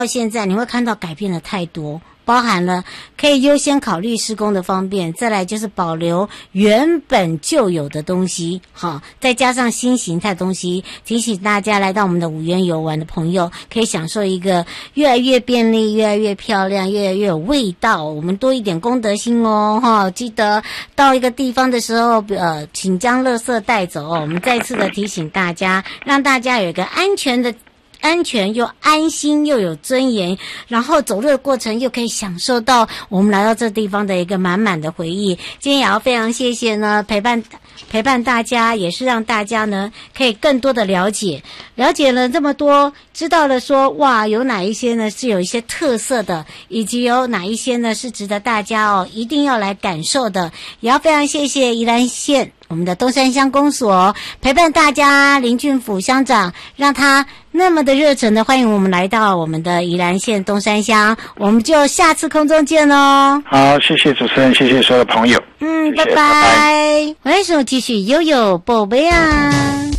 到现在你会看到改变了太多，包含了可以优先考虑施工的方便，再来就是保留原本就有的东西，好，再加上新形态的东西，提醒大家来到我们的五园游玩的朋友，可以享受一个越来越便利、越来越漂亮、越来越有味道。我们多一点公德心哦，哈！记得到一个地方的时候，请将垃圾带走哦。我们再次的提醒大家，让大家有一个安全又安心又有尊严，然后走路的过程又可以享受到我们来到这地方的一个满满的回忆。今天也要非常谢谢呢陪伴大家，也是让大家呢可以更多的了解了这么多，知道了说哇有哪一些呢是有一些特色的，以及有哪一些呢是值得大家一定要来感受的。也要非常谢谢宜兰县我们的东山乡公所陪伴大家，林俊甫乡长让他那么的热忱的欢迎我们来到我们的宜兰县东山乡，我们就下次空中见哦。 好，谢谢主持人，谢谢所有的朋友。谢谢， 拜拜。我来手继续悠悠宝贝啊。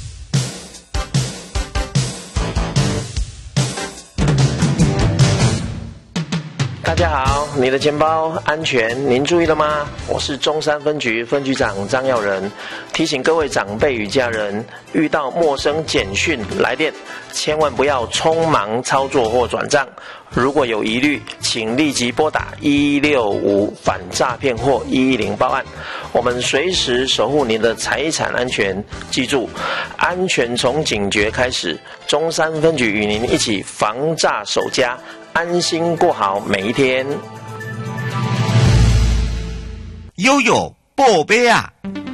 大家好，你的钱包安全，您注意了吗？我是中山分局分局长张耀仁，提醒各位长辈与家人，遇到陌生简讯来电，千万不要匆忙操作或转账。如果有疑虑，请立即拨打165反诈骗或110报案，我们随时守护您的财产安全。记住，安全从警觉开始，中山分局与您一起防诈守家，安心过好每一天。 悠悠宝贝啊！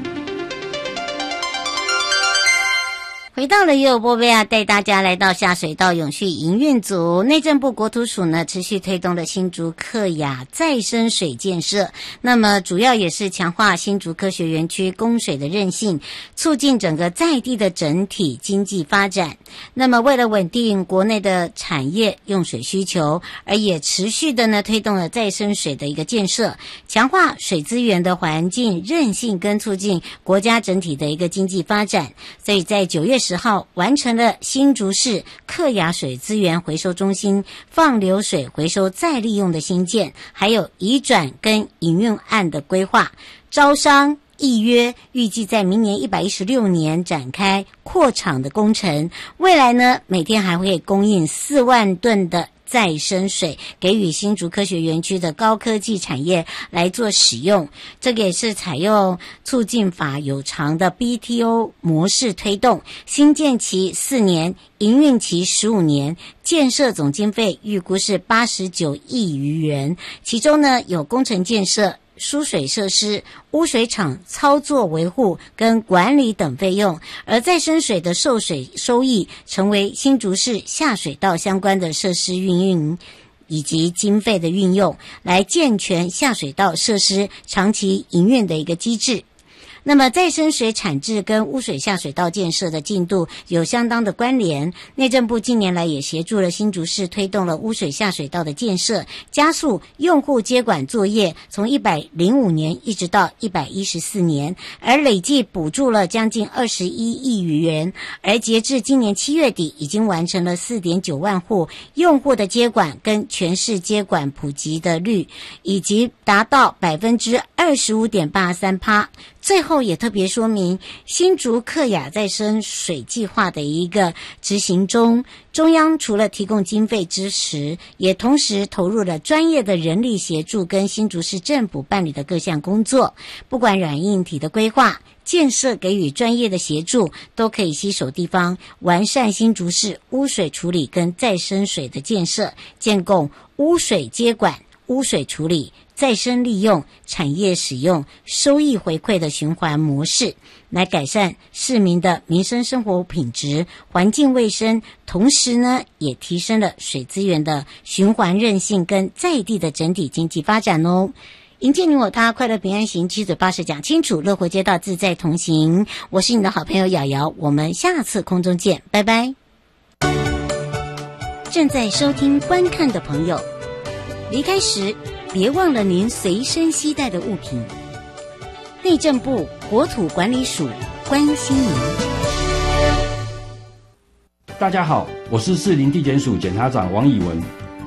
回到了悠悠波贝啊，带大家来到下水道永续营运组。内政部国土署呢持续推动了新竹客雅再生水建设，那么主要也是强化新竹科学园区供水的韧性，促进整个在地的整体经济发展。那么为了稳定国内的产业用水需求，而也持续的呢推动了再生水的一个建设，强化水资源的环境韧性跟促进国家整体的一个经济发展。所以在9月10号完成了新竹市客雅水资源回收中心放流水回收再利用的新建，还有移转跟营运案的规划，招商预约，预计在明年116年展开扩厂的工程。未来呢，每天还会供应4万吨的再生水，给予新竹科学园区的高科技产业来做使用。这个也是采用促进法有偿的 BTO 模式推动，新建期4年，营运期15年，建设总经费预估是89亿余元，其中呢有工程建设、输水设施、污水厂操作维护跟管理等费用，而再生水的受水收益成为新竹市下水道相关的设施运营以及经费的运用，来健全下水道设施长期营运的一个机制。那么再生水产制跟污水下水道建设的进度有相当的关联，内政部近年来也协助了新竹市推动了污水下水道的建设，加速用户接管作业，从105年一直到114年，而累计补助了将近21亿余元，而截至今年7月底已经完成了 4.9 万户用户的接管跟全市接管普及的率以及达到 25.83%。最后也特别说明，新竹客雅再生水计划的一个执行中，中央除了提供经费支持，也同时投入了专业的人力协助跟新竹市政府办理的各项工作，不管软硬体的规划、建设给予专业的协助，都可以携手地方完善新竹市污水处理跟再生水的建设，建构污水接管、污水处理、再生利用、产业使用、收益回馈的循环模式，来改善市民的民生生活品质、环境卫生，同时呢，也提升了水资源的循环韧性跟在地的整体经济发展哦。迎接你我他，快乐平安行，七嘴八舌讲清楚，乐活街道自在同行。我是你的好朋友瑶瑶，我们下次空中见，拜拜。正在收听观看的朋友，离开时别忘了您随身携带的物品。内政部国土管理署关心您。 大家好，我是士林地检署检察长王以文。